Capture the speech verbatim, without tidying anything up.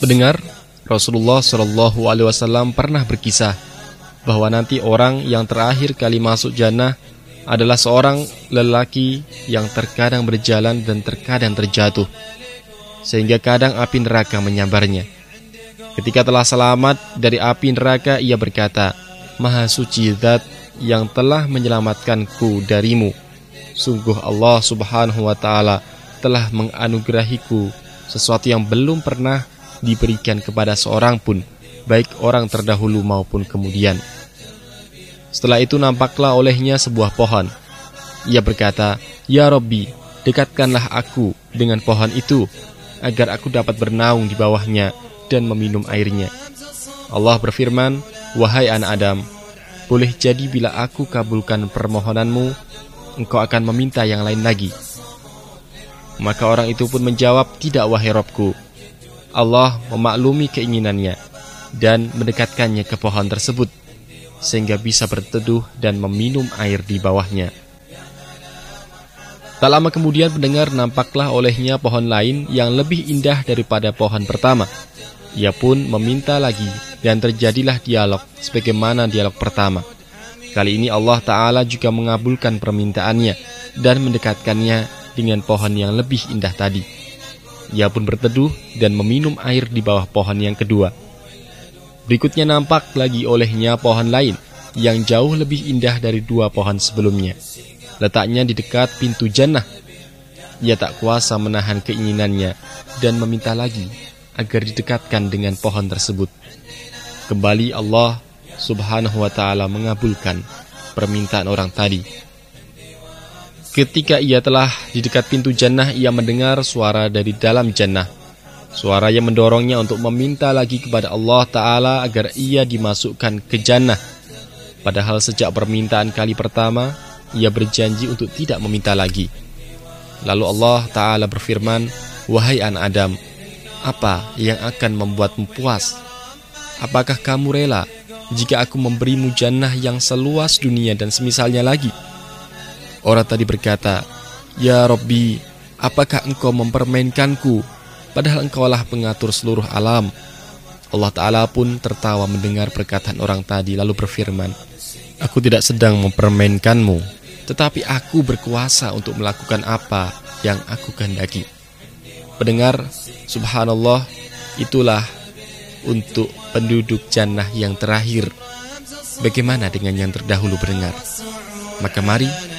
Pendengar, Rasulullah shallallahu alaihi wasallam pernah berkisah bahwa nanti orang yang terakhir kali masuk jannah adalah seorang lelaki yang terkadang berjalan dan terkadang terjatuh, sehingga kadang api neraka menyambarnya. Ketika telah selamat dari api neraka, ia berkata, "Maha suci Zat yang telah menyelamatkanku darimu. Sungguh Allah subhanahu wa ta'ala telah menganugerahiku sesuatu yang belum pernah diberikan kepada seorang pun, baik orang terdahulu maupun kemudian." Setelah itu nampaklah olehnya sebuah pohon. Ia berkata, "Ya Rabbi, dekatkanlah aku dengan pohon itu, agar aku dapat bernaung di bawahnya dan meminum airnya." Allah berfirman, "Wahai anak Adam, boleh jadi bila aku kabulkan permohonanmu, engkau akan meminta yang lain lagi." Maka orang itu pun menjawab, "Tidak, wahai Rabbku." Allah memaklumi keinginannya dan mendekatkannya ke pohon tersebut, sehingga bisa berteduh dan meminum air di bawahnya. Tak lama kemudian pendengar nampaklah olehnya pohon lain yang lebih indah daripada pohon pertama. Ia pun meminta lagi dan terjadilah dialog sebagaimana dialog pertama. Kali ini Allah Ta'ala juga mengabulkan permintaannya dan mendekatkannya dengan pohon yang lebih indah tadi. Ia pun berteduh dan meminum air di bawah pohon yang kedua. Berikutnya nampak lagi olehnya pohon lain yang jauh lebih indah dari dua pohon sebelumnya. Letaknya di dekat pintu jannah. Ia tak kuasa menahan keinginannya dan meminta lagi agar didekatkan dengan pohon tersebut. Kembali Allah subhanahu wa ta'ala mengabulkan permintaan orang tadi. Ketika ia telah di dekat pintu jannah, ia mendengar suara dari dalam jannah. Suara yang mendorongnya untuk meminta lagi kepada Allah Ta'ala agar ia dimasukkan ke jannah. Padahal sejak permintaan kali pertama, ia berjanji untuk tidak meminta lagi. Lalu Allah Ta'ala berfirman, "Wahai anak Adam, apa yang akan membuatmu puas? Apakah kamu rela jika aku memberimu jannah yang seluas dunia dan semisalnya lagi?" Orang tadi berkata, "Ya Rabbi, apakah engkau mempermainkanku, padahal engkaulah pengatur seluruh alam?" Allah Ta'ala pun tertawa mendengar perkataan orang tadi, lalu berfirman, "Aku tidak sedang mempermainkanmu, tetapi aku berkuasa untuk melakukan apa yang aku kehendaki." Pendengar, subhanallah, itulah untuk penduduk jannah yang terakhir. Bagaimana dengan yang terdahulu pendengar? Maka mari